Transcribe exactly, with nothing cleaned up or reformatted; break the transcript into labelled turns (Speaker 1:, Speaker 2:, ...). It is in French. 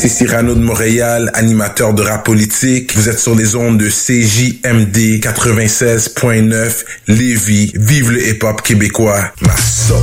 Speaker 1: C'est Cyrano de Montréal, animateur de rap politique. Vous êtes sur les ondes de C J M D quatre-vingt-seize point neuf Lévis. Vive le hip-hop québécois. Ma sauce.